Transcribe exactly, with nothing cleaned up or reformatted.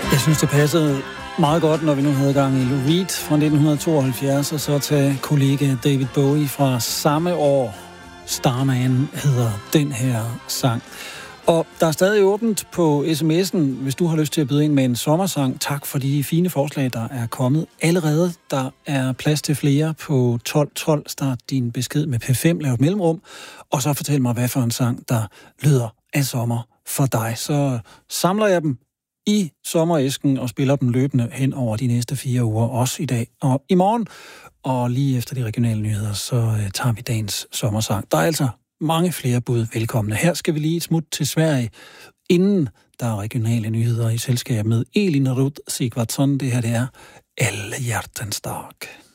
Jeg synes, det passede meget godt, når vi nu havde gang i Lou Reed fra nitten tooghalvfjerds, og så til kollega David Bowie fra samme år. Starman hedder den her sang. Og der er stadig åbent på sms'en, hvis du har lyst til at byde ind med en sommersang. Tak for de fine forslag, der er kommet allerede. Der er plads til flere på tolv tolv. Start din besked med P fem, lav et mellemrum, og så fortæl mig, hvad for en sang, der lyder af sommer for dig. Så samler jeg dem i sommeræsken og spiller dem løbende hen over de næste fire uger, også i dag og i morgen. Og lige efter de regionale nyheder, så uh, tager vi dagens sommersang. Der er altså mange flere bud velkomne. Her skal vi lige et smut til Sverige, inden der er regionale nyheder i selskab med Elin Ruth Sigvardsson. Det her det er Alle hjertens dag.